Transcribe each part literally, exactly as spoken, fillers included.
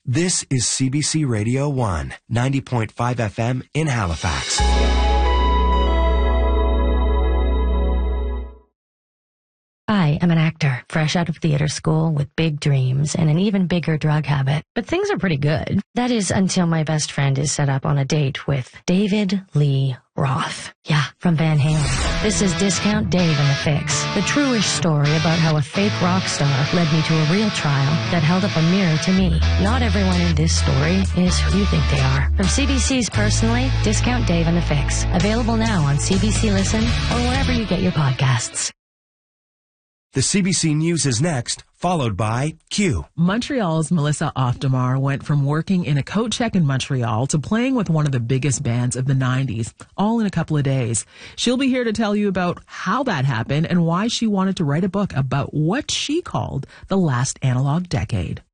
This is C B C Radio one, ninety point five F M in Halifax. I am an actor, fresh out of theater school with big dreams and an even bigger drug habit. But things are pretty good. That is until my best friend is set up on a date with David Lee Roth. Yeah, from Van Halen. This is Discount Dave and the Fix, the true-ish story about how a fake rock star led me to a real trial that held up a mirror to me. Not everyone in this story is who you think they are. From C B C's Personally, Discount Dave and the Fix. Available now on C B C Listen or wherever you get your podcasts. The C B C News is next, followed by Q. Montreal's Melissa Oftamar went from working in a coat check in Montreal to playing with one of the biggest bands of the nineties, all in a couple of days. She'll be here to tell you about how that happened and why she wanted to write a book about what she called the last analog decade.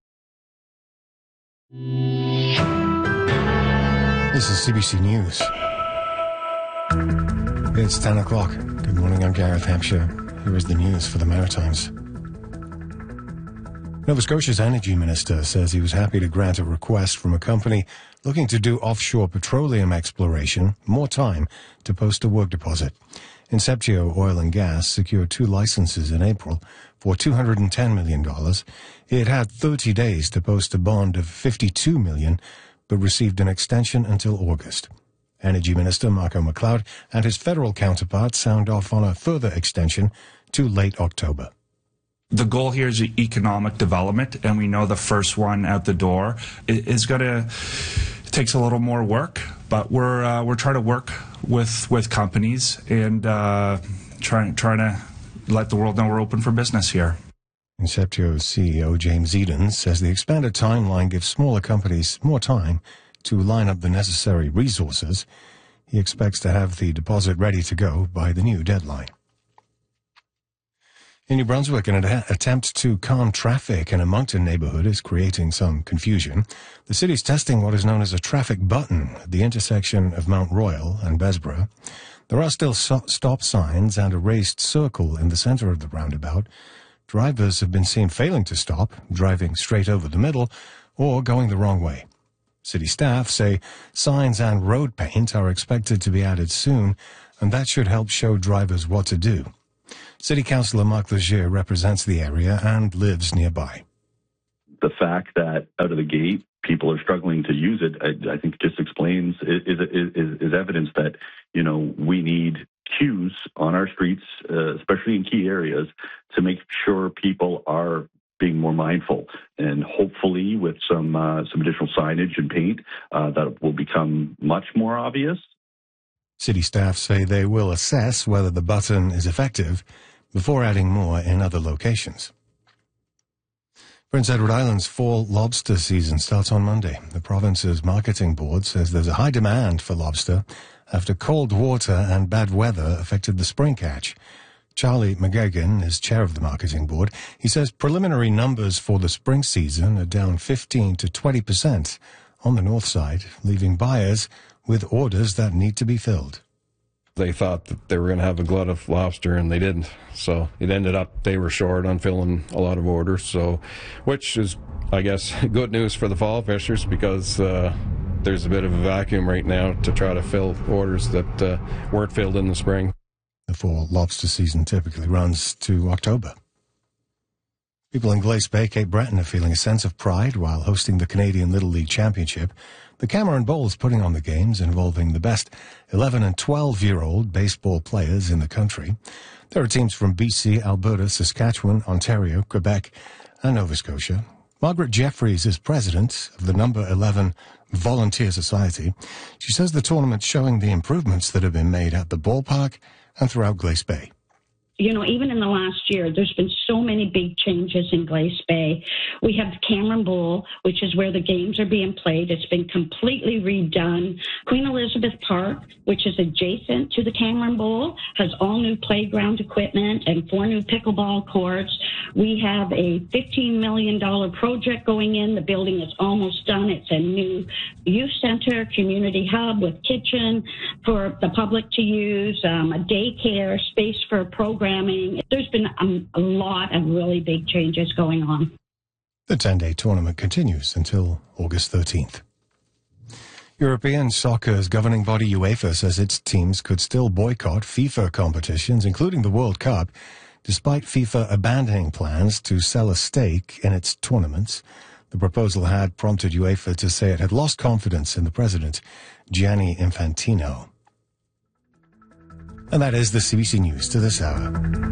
This is C B C News. It's ten o'clock. Good morning, I'm Gareth Hampshire. Here is the news for the Maritimes. Nova Scotia's energy minister says he was happy to grant a request from a company looking to do offshore petroleum exploration more time to post a work deposit. Inceptio Oil and Gas secured two licenses in April for two hundred ten million dollars. It had thirty days to post a bond of fifty-two million dollars, but received an extension until August. Energy Minister Marco McLeod and his federal counterpart signed off on a further extension to late October. The goal here is economic development, and we know the first one out the door is going to it takes a little more work, but we're uh, we're trying to work with with companies and uh, trying trying to let the world know we're open for business here. Inceptio's C E O James Eden says the expanded timeline gives smaller companies more time to line up the necessary resources. He expects to have the deposit ready to go by the new deadline. In New Brunswick, an ad- attempt to calm traffic in a Moncton neighborhood is creating some confusion. The city's testing what is known as a traffic button at the intersection of Mount Royal and Besborough. There are still so- stop signs and a raised circle in the center of the roundabout. Drivers have been seen failing to stop, driving straight over the middle, or going the wrong way. City staff say signs and road paint are expected to be added soon, and that should help show drivers what to do. City Councillor Marc Leger represents the area and lives nearby. The fact that out of the gate people are struggling to use it, I, I think just explains, is, is, is evidence that, you know, we need cues on our streets, uh, especially in key areas, to make sure people are being more mindful, and hopefully with some uh, some additional signage and paint, uh, that will become much more obvious. City staff say they will assess whether the button is effective before adding more in other locations. Prince Edward Island's fall lobster season starts on Monday. The province's marketing board says there's a high demand for lobster after cold water and bad weather affected the spring catch. Charlie McGuigan is chair of the marketing board. He says preliminary numbers for the spring season are down fifteen to twenty percent on the north side, leaving buyers with orders that need to be filled. They thought that they were going to have a glut of lobster, and they didn't. So it ended up they were short on filling a lot of orders, so which is, I guess, good news for the fall fishers, because uh, there's a bit of a vacuum right now to try to fill orders that uh, weren't filled in the spring. The fall lobster season typically runs to October. People in Glace Bay, Cape Breton are feeling a sense of pride while hosting the Canadian Little League Championship. The Cameron Bowl is putting on the games involving the best eleven and twelve-year-old baseball players in the country. There are teams from B C, Alberta, Saskatchewan, Ontario, Quebec, and Nova Scotia. Margaret Jeffries is president of the Number eleven Volunteer Society. She says the tournament's showing the improvements that have been made at the ballpark and throughout Glace Bay. You know, even in the last year, there's been so many big changes in Glace Bay. We have the Cameron Bowl, which is where the games are being played. It's been completely redone. Queen Elizabeth Park, which is adjacent to the Cameron Bowl, has all new playground equipment and four new pickleball courts. We have a fifteen million dollars project going in. The building is almost done. It's a new youth center, community hub with kitchen for the public to use, um, a daycare, space for programming. There's been um, a lot of really big changes going on. The ten-day tournament continues until August thirteenth. European soccer's governing body UEFA says its teams could still boycott FIFA competitions, including the World Cup, despite FIFA abandoning plans to sell a stake in its tournaments. The proposal had prompted UEFA to say it had lost confidence in the president, Gianni Infantino. And that is the C B C News to this hour.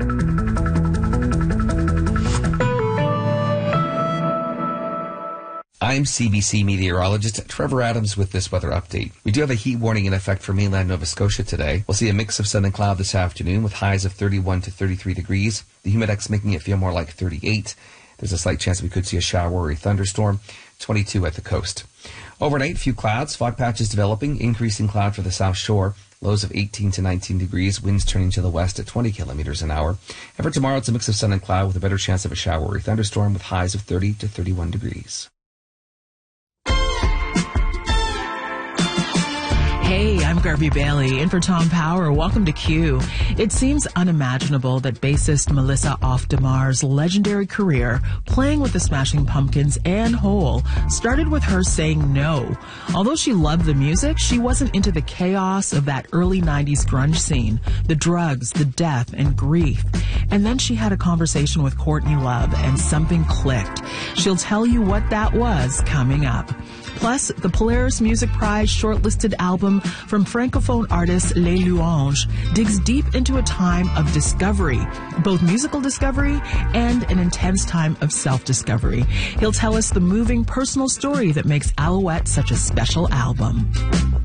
I'm C B C meteorologist Trevor Adams with this weather update. We do have a heat warning in effect for mainland Nova Scotia today. We'll see a mix of sun and cloud this afternoon with highs of thirty-one to thirty-three degrees. The humidex making it feel more like thirty-eight. There's a slight chance we could see a shower or a thunderstorm. twenty-two at the coast. Overnight, few clouds, fog patches developing, increasing cloud for the south shore. Lows of eighteen to nineteen degrees, winds turning to the west at twenty kilometers an hour. And for tomorrow, it's a mix of sun and cloud with a better chance of a shower or a thunderstorm with highs of thirty to thirty-one degrees. Hey, I'm Garvey Bailey, in for Tom Power. Welcome to Q. It seems unimaginable that bassist Melissa Auf der Maur's legendary career playing with the Smashing Pumpkins and Hole started with her saying no. Although she loved the music, she wasn't into the chaos of that early nineties grunge scene, the drugs, the death, and grief. And then she had a conversation with Courtney Love, and something clicked. She'll tell you what that was coming up. Plus, the Polaris Music Prize shortlisted album from Francophone artist Les Louanges digs deep into a time of discovery, both musical discovery and an intense time of self-discovery. He'll tell us the moving personal story that makes Alouette such a special album.